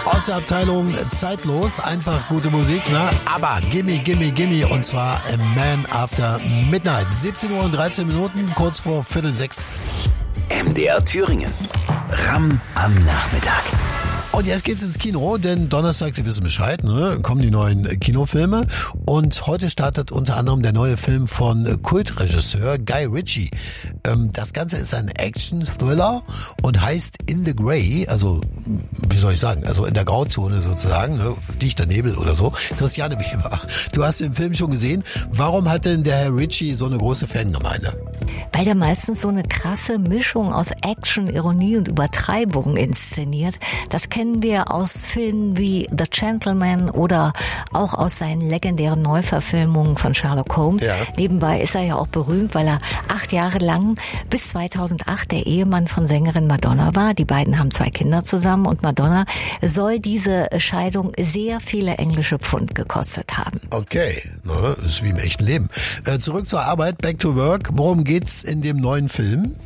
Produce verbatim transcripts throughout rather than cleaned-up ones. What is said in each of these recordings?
Aus der Abteilung Zeitlos, einfach gute Musik, ne? Aber Gimme, Gimme, Gimme, und zwar A Man After Midnight. siebzehn Uhr und dreizehn Minuten, kurz vor Viertel sechs. M D R Thüringen. Ram am Nachmittag. Und jetzt geht's ins Kino, denn Donnerstag, Sie wissen Bescheid, ne, kommen die neuen Kinofilme. Und heute startet unter anderem der neue Film von Kultregisseur Guy Ritchie. Ähm, das Ganze ist ein Action-Thriller und heißt In the Grey, also wie soll ich sagen, also in der Grauzone sozusagen, ne, dichter Nebel oder so. Christiane Weber, du hast den Film schon gesehen. Warum hat denn der Herr Ritchie so eine große Fangemeinde? Weil der meistens so eine krasse Mischung aus Action, Ironie und Übertreibung inszeniert. Das kennen wir aus Filmen wie The Gentleman oder auch aus seinen legendären Neuverfilmungen von Sherlock Holmes. Ja. Nebenbei ist er ja auch berühmt, weil er acht Jahre lang bis zweitausendacht der Ehemann von Sängerin Madonna war. Die beiden haben zwei Kinder zusammen und Madonna soll diese Scheidung sehr viele englische Pfund gekostet haben. Okay, na, ist wie im echten Leben. Äh, zurück zur Arbeit, back to work. Worum geht's in dem neuen Film?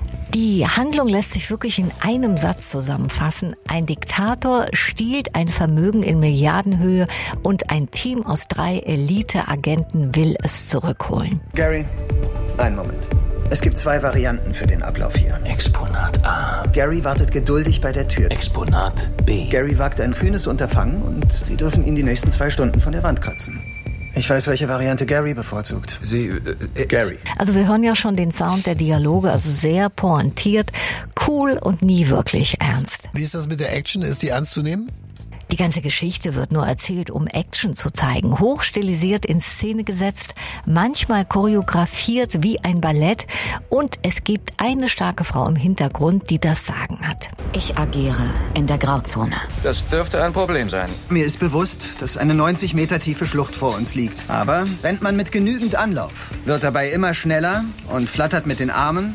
Die Handlung lässt sich wirklich in einem Satz zusammenfassen. Ein Diktator stiehlt ein Vermögen in Milliardenhöhe und ein Team aus drei Elite-Agenten will es zurückholen. Gary, einen Moment. Es gibt zwei Varianten für den Ablauf hier. Exponat A. Gary wartet geduldig bei der Tür. Exponat B. Gary wagt ein kühnes Unterfangen und Sie dürfen ihn die nächsten zwei Stunden von der Wand kratzen. Ich weiß, welche Variante Gary bevorzugt. Sie, äh, Gary. Also wir hören ja schon den Sound der Dialoge, also sehr pointiert, cool und nie wirklich ernst. Wie ist das mit der Action? Ist die ernst zu nehmen? Die ganze Geschichte wird nur erzählt, um Action zu zeigen. Hochstilisiert in Szene gesetzt, manchmal choreografiert wie ein Ballett. Und es gibt eine starke Frau im Hintergrund, die das Sagen hat. Ich agiere in der Grauzone. Das dürfte ein Problem sein. Mir ist bewusst, dass eine neunzig Meter tiefe Schlucht vor uns liegt. Aber rennt man mit genügend Anlauf, wird dabei immer schneller und flattert mit den Armen,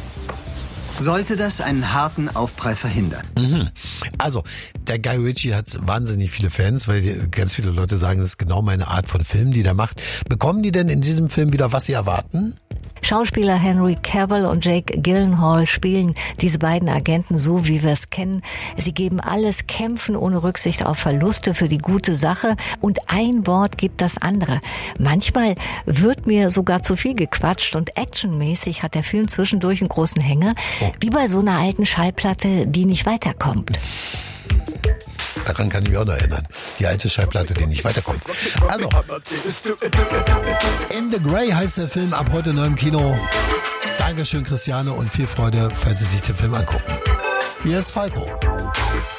sollte das einen harten Aufprall verhindern. Mhm. Also, der Guy Ritchie hat wahnsinnig viele Fans, weil die, ganz viele Leute sagen, das ist genau meine Art von Film, die der macht. Bekommen die denn in diesem Film wieder, was sie erwarten? Schauspieler Henry Cavill und Jake Gyllenhaal spielen diese beiden Agenten so, wie wir es kennen. Sie geben alles, kämpfen ohne Rücksicht auf Verluste für die gute Sache und ein Wort gibt das andere. Manchmal wird mir sogar zu viel gequatscht und actionmäßig hat der Film zwischendurch einen großen Hänger, oh. wie bei so einer alten Schallplatte, die nicht weiterkommt. Daran kann ich mich auch noch erinnern. Die alte Schallplatte, die nicht weiterkommt. Also, In the Grey heißt der Film, ab heute neu im Kino. Dankeschön, Christiane, und viel Freude, falls Sie sich den Film angucken. Hier ist Falco.